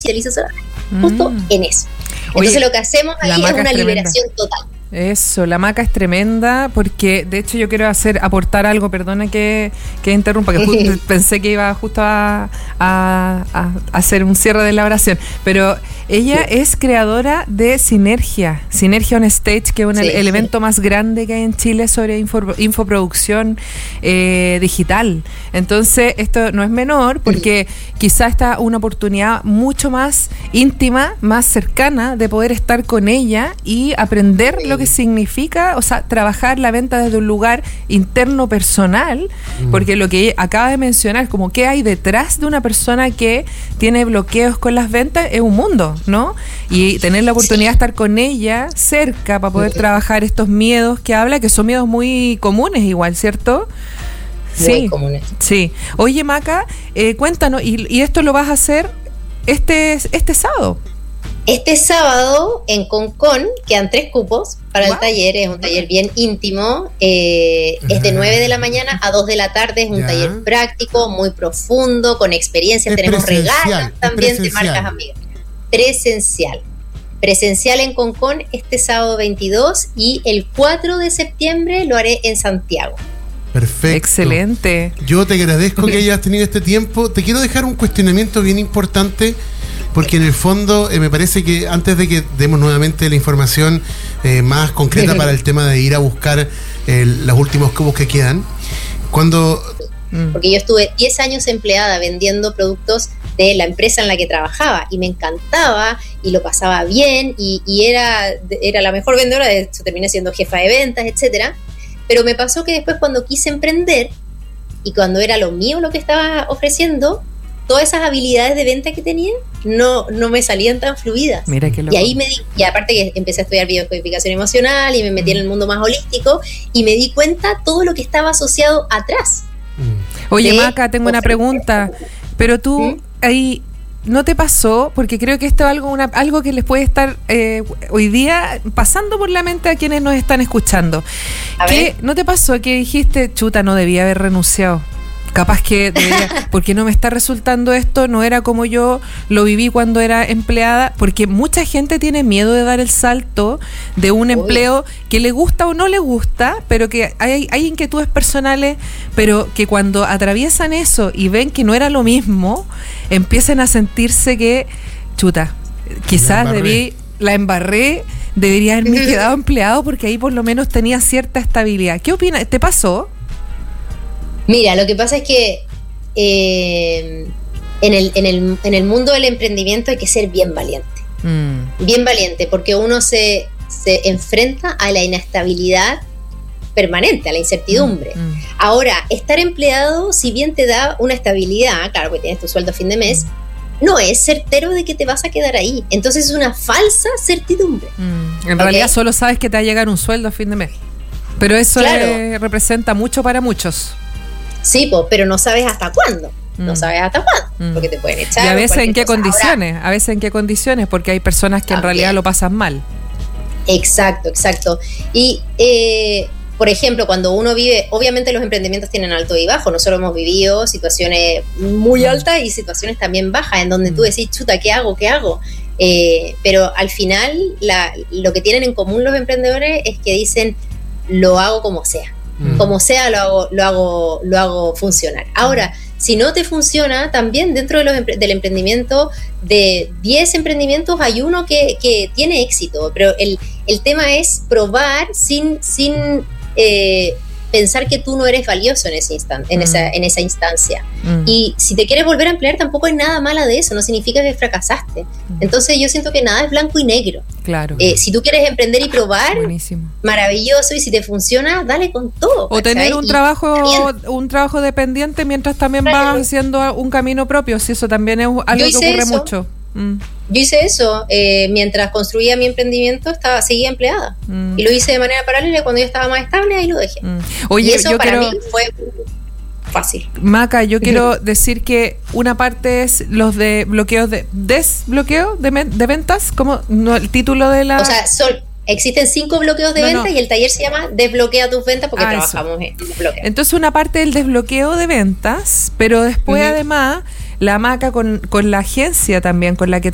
realiza solar, justo en eso. Entonces lo que hacemos ahí es una liberación total. Eso, la maca es tremenda porque de hecho yo quiero aportar algo, perdona que interrumpa, que pensé que iba justo a hacer un cierre de la oración, pero ella es creadora de Sinergia on Stage, que es el evento más grande que hay en Chile sobre infoproducción digital. Entonces esto no es menor porque quizá esta es una oportunidad mucho más íntima, más cercana de poder estar con ella y aprender lo que significa, o sea, trabajar la venta desde un lugar interno personal, porque lo que acaba de mencionar, como qué hay detrás de una persona que tiene bloqueos con las ventas, es un mundo, ¿no? Y tener la oportunidad de estar con ella cerca para poder trabajar estos miedos que habla, que son miedos muy comunes igual, ¿cierto? Muy comunes. Sí. Oye, Maca, cuéntanos, y esto lo vas a hacer este sábado. Este sábado en Concon quedan 3 cupos para el taller. Es un taller bien íntimo, es de 9 de la mañana a 2 de la tarde. Es un taller práctico, muy profundo, con experiencias. Tenemos regalos también de marcas amigas. Presencial en Concon este sábado 22, y el 4 de septiembre lo haré en Santiago. Perfecto. Excelente. Yo te agradezco que hayas tenido este tiempo. Te quiero dejar un cuestionamiento bien importante, porque en el fondo me parece que antes de que demos nuevamente la información más concreta para el tema de ir a buscar los últimos cubos que quedan, porque yo estuve 10 años empleada vendiendo productos de la empresa en la que trabajaba y me encantaba y lo pasaba bien y era la mejor vendedora. De hecho terminé siendo jefa de ventas, etcétera. Pero me pasó que después, cuando quise emprender y cuando era lo mío lo que estaba ofreciendo, todas esas habilidades de venta que tenía no me salían tan fluidas. Mira qué loco. Y ahí y aparte que empecé a estudiar biodescodificación emocional y me metí en el mundo más holístico y me di cuenta todo lo que estaba asociado atrás. Oye, Maca, tengo una pregunta, pero tú ahí ¿no te pasó? Porque creo que esto es algo que les puede estar hoy día pasando por la mente a quienes nos están escuchando. ¿No te pasó que dijiste, chuta, no debía haber renunciado? Capaz que debería, porque no me está resultando esto, no era como yo lo viví cuando era empleada, porque mucha gente tiene miedo de dar el salto de un empleo que le gusta o no le gusta, pero que hay inquietudes personales, pero que cuando atraviesan eso y ven que no era lo mismo, empiezan a sentirse que, chuta, quizás la embarré, debería haberme quedado empleado porque ahí por lo menos tenía cierta estabilidad. ¿Qué opinas? ¿Te pasó? Mira, lo que pasa es que en el mundo del emprendimiento hay que ser bien valiente. Bien valiente, porque uno se enfrenta a la inestabilidad permanente, a la incertidumbre. Ahora, estar empleado, si bien te da una estabilidad, claro que tienes tu sueldo a fin de mes, no es certero de que te vas a quedar ahí. Entonces es una falsa certidumbre. En realidad solo sabes que te va a llegar un sueldo a fin de mes. Pero eso representa mucho para muchos. Sí, pero no sabes hasta cuándo. No sabes hasta cuándo, porque te pueden echar. Y a veces en qué condiciones. Ahora, a veces en qué condiciones, porque hay personas que en realidad lo pasan mal. Exacto. Y, por ejemplo, cuando uno vive, obviamente los emprendimientos tienen alto y bajo. Nosotros hemos vivido situaciones muy altas y situaciones también bajas, en donde tú decís, chuta, ¿qué hago? Pero al final, lo que tienen en común los emprendedores es que dicen, lo hago como sea. Como sea, lo hago funcionar. Ahora, si no te funciona, también dentro del emprendimiento, de 10 emprendimientos hay uno que tiene éxito, pero el tema es probar sin pensar que tú no eres valioso en ese instante, en esa instancia. Y si te quieres volver a emplear, tampoco hay nada malo de eso, no significa que fracasaste. Entonces yo siento que nada es blanco y negro. Claro. Si tú quieres emprender y probar, buenísimo, maravilloso, y si te funciona, dale con todo. O tener un trabajo dependiente mientras también vas haciendo un camino propio, si eso también es algo que ocurre mucho. Yo hice eso, mientras construía mi emprendimiento seguía empleada, y lo hice de manera paralela. Cuando yo estaba más estable, ahí lo dejé. Oye, y eso para mí fue fácil. Maca, yo quiero decir que una parte es los de bloqueos desbloqueo de ventas, como el título de la... O sea, existen 5 bloqueos de venta y el taller se llama Desbloquea tus ventas, porque trabajamos en bloqueo. Entonces una parte del desbloqueo de ventas, pero después además la Maca con la agencia también con la que